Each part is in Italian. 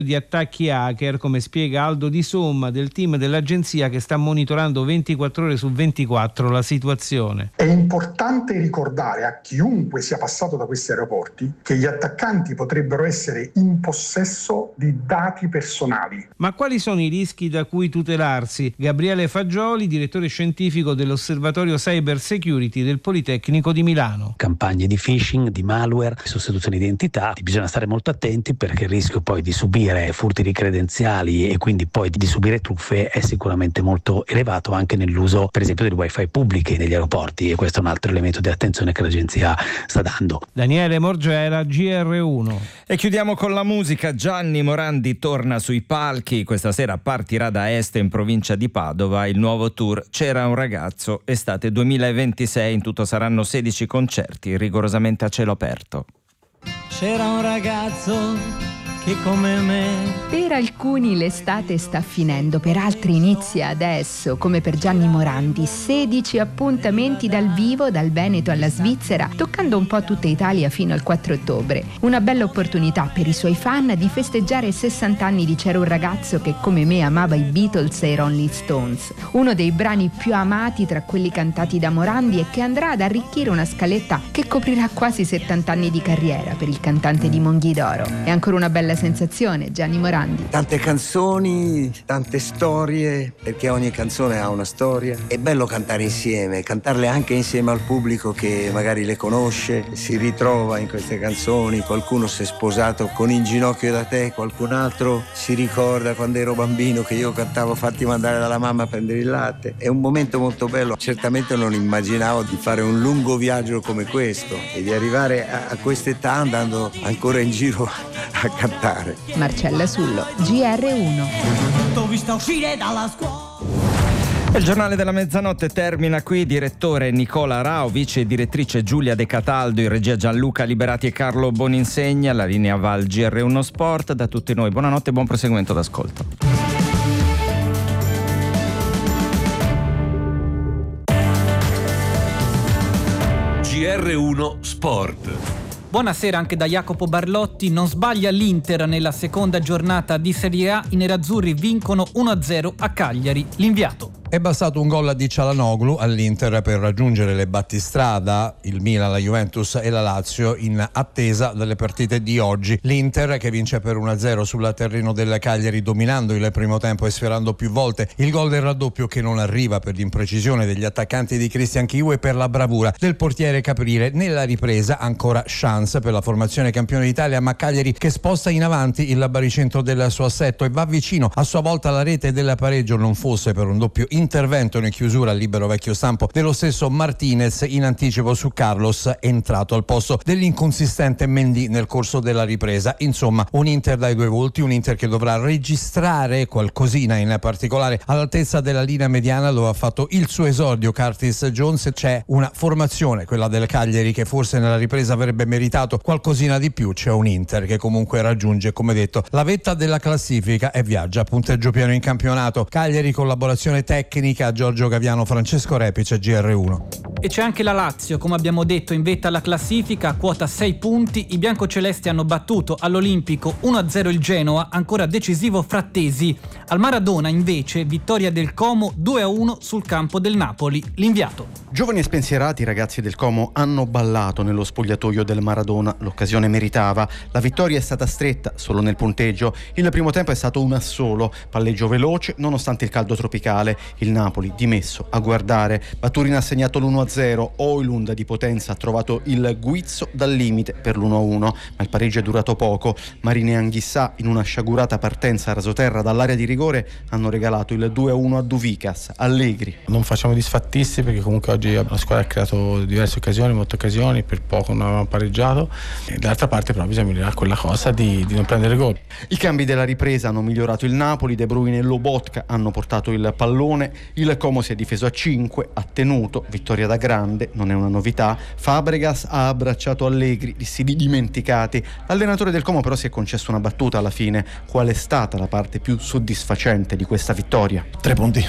di attacchi hacker, come spiega Aldo Di Somma del team dell'agenzia che sta monitorando 24 ore su 24 la situazione. È importante ricordare a chiunque sia passato da questi aeroporti che gli attaccanti potrebbero essere in possesso di dati personali. Ma quali sono i rischi da cui tutelarsi? Gabriele Fagioli, direttore scientifico dell'Osservatorio Cyber Security del Politecnico di Milano. Campagne di phishing, di malware, sostituzione di identità, bisogna stare molto attenti perché il rischio poi di subire furti di credenziali e quindi poi di subire truffe è sicuramente molto elevato anche nell'uso per esempio del wifi pubbliche negli aeroporti, e questo è un altro elemento di attenzione che l'agenzia sta dando. Daniele Morgera, GR1. E chiudiamo con la musica. Gianni Morandi torna sui palchi, questa sera partirà da Este in provincia di Padova il nuovo tour C'era un ragazzo, estate 2026, in tutto saranno 16 concerti rigorosamente a cielo aperto. C'era un ragazzo che come me. Per alcuni l'estate sta finendo, per altri inizia adesso, come per Gianni Morandi. 16 appuntamenti dal vivo, dal Veneto alla Svizzera, toccando un po' tutta Italia fino al 4 ottobre. Una bella opportunità per i suoi fan di festeggiare 60 anni di C'era un ragazzo che come me amava i Beatles e i Rolling Stones. Uno dei brani più amati tra quelli cantati da Morandi e che andrà ad arricchire una scaletta che coprirà quasi 70 anni di carriera per il cantante di Monghidoro. È ancora una bella sensazione, Gianni Morandi. Tante canzoni, tante storie, perché ogni canzone ha una storia. È bello cantare insieme, cantarle anche insieme al pubblico che magari le conosce, si ritrova in queste canzoni. Qualcuno si è sposato con In ginocchio da te, qualcun altro si ricorda quando ero bambino che io cantavo Fatti mandare dalla mamma a prendere il latte. È un momento molto bello. Certamente non immaginavo di fare un lungo viaggio come questo e di arrivare a quest'età andando ancora in giro a cantare. Marcella Sullo, GR1. T'ho vista uscire dalla scuola. Il giornale della mezzanotte termina qui. Direttore Nicola Rao, vice direttrice Giulia De Cataldo, in regia Gianluca Liberati e Carlo Boninsegna. La linea va al GR1 Sport. Da tutti noi buonanotte e buon proseguimento d'ascolto. GR1 Sport. Buonasera anche da Jacopo Barlotti. Non sbaglia l'Inter nella seconda giornata di Serie A. I nerazzurri vincono 1-0 a Cagliari. L'inviato. È bastato un gol di Cialanoglu all'Inter per raggiungere le battistrada, il Milan, la Juventus e la Lazio, in attesa delle partite di oggi. L'Inter che vince per 1-0 sul terreno del Cagliari, dominando il primo tempo e sfiorando più volte il gol del raddoppio, che non arriva per l'imprecisione degli attaccanti di Christian Chiu e per la bravura del portiere Caprile. Nella ripresa ancora chance per la formazione campione d'Italia, ma Cagliari che sposta in avanti il baricentro del suo assetto e va vicino a sua volta alla rete del pareggio, non fosse per un doppio intervento in chiusura al libero vecchio stampo dello stesso Martinez in anticipo su Carlos, entrato al posto dell'inconsistente Mendy nel corso della ripresa. Insomma, un Inter dai due volti, un Inter che dovrà registrare qualcosina, in particolare all'altezza della linea mediana dove ha fatto il suo esordio Curtis Jones. C'è una formazione, quella del Cagliari, che forse nella ripresa avrebbe meritato qualcosina di più. C'è un Inter che comunque raggiunge, come detto, la vetta della classifica e viaggia a punteggio pieno in campionato. Cagliari, collaborazione tecnica Giorgio Gaviano, Francesco Repice, GR1. E c'è anche la Lazio, come abbiamo detto, in vetta alla classifica a quota 6 punti. I biancocelesti hanno battuto all'Olimpico 1-0 il Genoa, ancora decisivo Frattesi. Al Maradona invece vittoria del Como 2-1 sul campo del Napoli. L'inviato. Giovani e spensierati, i ragazzi del Como hanno ballato nello spogliatoio del Maradona. L'occasione meritava. La vittoria è stata stretta solo nel punteggio. Il primo tempo è stato un assolo, palleggio veloce nonostante il caldo tropicale. Il Napoli dimesso a guardare. Baturina ha segnato l'1-0, Højlund di potenza ha trovato il guizzo dal limite per l'1-1, ma il pareggio è durato poco. Marini e Anghissà, in una sciagurata partenza a rasoterra dall'area di rigore, hanno regalato il 2-1 a Duvicas. Allegri. Non facciamo disfattisti perché comunque oggi la squadra ha creato diverse occasioni, molte occasioni, per poco non avevamo pareggiato, e dall'altra parte però bisogna migliorare quella cosa di non prendere gol. I cambi della ripresa hanno migliorato il Napoli. De Bruyne e Lobotka hanno portato il pallone, il Como si è difeso a 5, ha tenuto, vittoria da grande, non è una novità. Fabregas ha abbracciato Allegri, si dimenticati. L'allenatore del Como però si è concesso una battuta alla fine. Qual è stata la parte più soddisfacente di questa vittoria? 3 punti,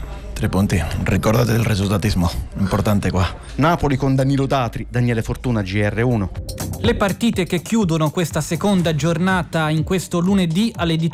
ricordate del risultatismo, importante qua. Napoli con Danilo Datri, Daniele Fortuna, GR1. Le partite che chiudono questa seconda giornata in questo lunedì alle